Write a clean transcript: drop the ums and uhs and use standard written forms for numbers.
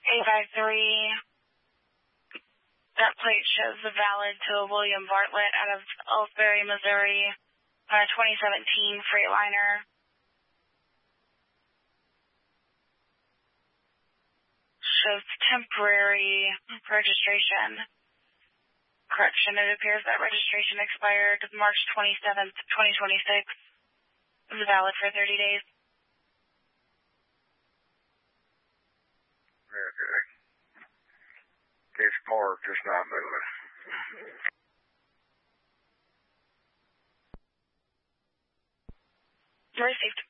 853. That plate shows the valid to William Bartlett out of Ellsbury, Missouri, on a 2017 Freightliner. Shows temporary registration. Correction, it appears that registration expired March 27th, 2026. It was valid for 30 days. Okay. It's parked, just not moving. Received.